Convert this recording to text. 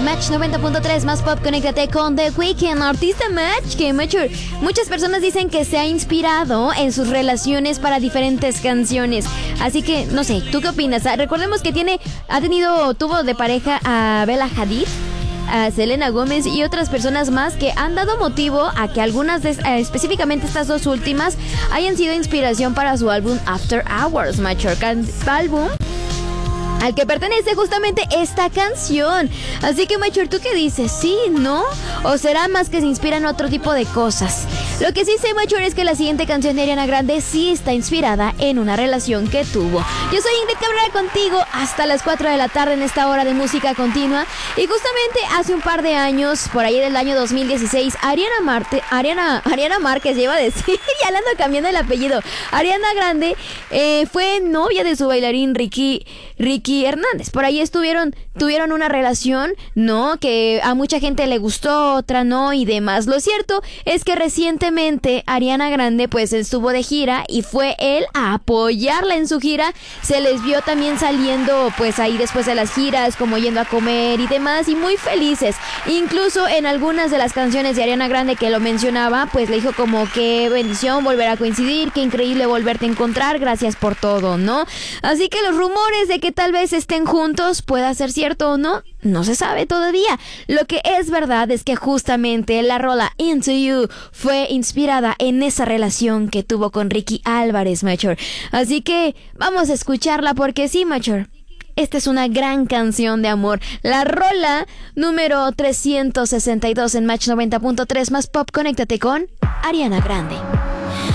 Match 90.3 más pop, conéctate con The Weeknd, artista Match, que muchas personas dicen que se ha inspirado en sus relaciones para diferentes canciones. Así que, no sé, ¿tú qué opinas? Recordemos que tuvo de pareja a Bella Hadid, a Selena Gómez y otras personas más que han dado motivo a que algunas específicamente estas dos últimas hayan sido inspiración para su álbum After Hours, Mature, álbum al que pertenece justamente esta canción. Así que, Mature, ¿tú qué dices? ¿Sí? ¿No? ¿O será más que se inspira en otro tipo de cosas? Lo que sí sé, Mature, es que la siguiente canción de Ariana Grande sí está inspirada en una relación que tuvo. Yo soy Ingrid Cabrera contigo hasta las 4 de la tarde en esta hora de música continua. Y justamente hace un par de años, por ahí del año 2016, Ariana Márquez, iba a decir, ya le ando cambiando el apellido. Ariana Grande fue novia de su bailarín Ricky Hernández. Por ahí tuvieron una relación, ¿no? Que a mucha gente le gustó, otra no y demás. Lo cierto es que recientemente Ariana Grande pues estuvo de gira y fue él a apoyarla en su gira. Se les vio también saliendo pues ahí después de las giras, como yendo a comer y demás, y muy felices. Incluso en algunas de las canciones de Ariana Grande que lo mencionaba, pues le dijo como qué bendición volver a coincidir, qué increíble volverte a encontrar, gracias por todo, ¿no? Así que los rumores de que tal vez estén juntos pueda ser cierto o no, no se sabe todavía. Lo que es verdad es que justamente la rola Into You fue inspirada en esa relación que tuvo con Ricky Álvarez, Mature. Así que vamos a escucharla porque sí, Mature, esta es una gran canción de amor. La rola número 362 en Match 90.3 más pop, conéctate con Ariana Grande.